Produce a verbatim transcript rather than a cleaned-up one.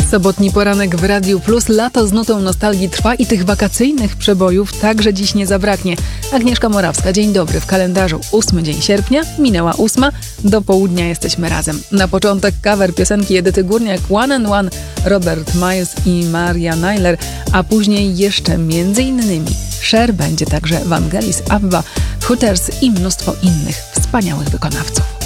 Sobotni poranek w Radiu Plus. Lato z nutą nostalgii trwa i tych wakacyjnych przebojów także dziś nie zabraknie. Agnieszka Morawska, dzień dobry. W kalendarzu ósmy dzień sierpnia, minęła ósma, do południa jesteśmy razem. Na początek cover piosenki Edyty Górniak One and One, Robert Miles i Maria Nyler, a później jeszcze między innymi Cher, będzie także Vangelis, Abba, Hooters i mnóstwo innych wspaniałych wykonawców.